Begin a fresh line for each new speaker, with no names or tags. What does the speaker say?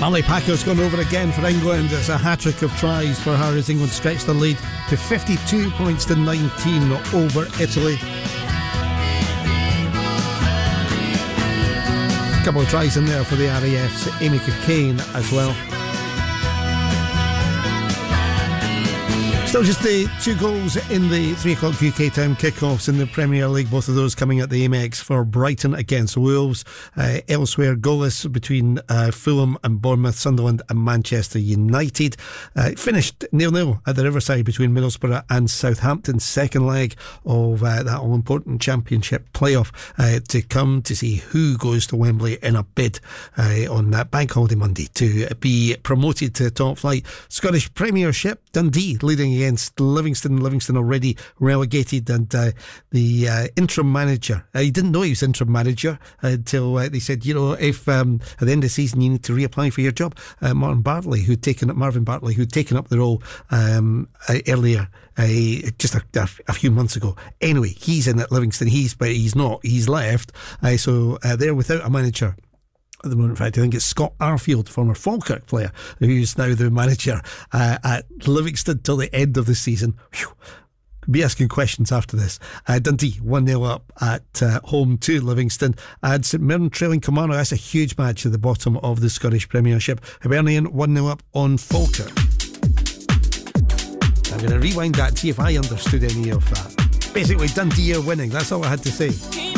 Ali Paco's gone over again for England. It's a hat-trick of tries for her as England stretch the lead to 52 points to 19 over Italy. A couple of tries in there for the RAF's Amy Cockayne as well. Still just the 2 goals in the 3 o'clock UK time kickoffs in the Premier League, both of those coming at the Amex for Brighton against Wolves. Elsewhere, goalless between Fulham and Bournemouth, Sunderland and Manchester United. Finished 0-0 at the Riverside between Middlesbrough and Southampton. Second leg of that all-important Championship playoff to come, to see who goes to Wembley in a bid on that Bank Holiday Monday to be promoted to top flight. Scottish Premiership, Dundee leading against Livingston. Livingston already relegated, and the interim manager, he didn't know he was interim manager until they said, you know, if at the end of the season you need to reapply for your job. Marvin Bartley, who'd taken up the role earlier, just a few months ago. Anyway, he's in at Livingston. He's left. So they're without a manager at the moment. In fact, I think it's Scott Arfield, former Falkirk player, who's now the manager at Livingston till the end of the season. Whew. Be asking questions after this. Dundee 1-0 up at home to Livingston, and St Mirren trailing Kilmarnock. That's a huge match at the bottom of the Scottish Premiership. Hibernian 1-0 up on Falkirk. I'm going to rewind that and see if I understood any of that. Basically, Dundee are winning. That's all I had to say.